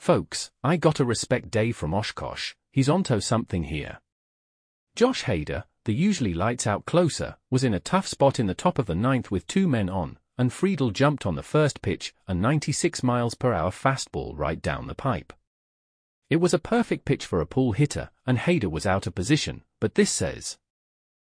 Folks, I gotta respect Dave from Oshkosh, he's onto something here. Josh Hader, the usually lights-out closer, was in a tough spot in the top of the ninth with 2 men on, and Friedl jumped on the first pitch, a 96 miles per hour fastball right down the pipe. It was a perfect pitch for a pull hitter, and Hader was out of position, but this says,